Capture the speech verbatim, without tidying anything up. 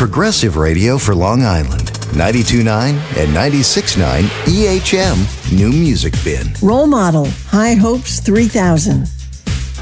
progressive radio for Long Island. ninety-two point nine and ninety-six point nine E H M New Music Bin. Role model, High Hopes three thousand.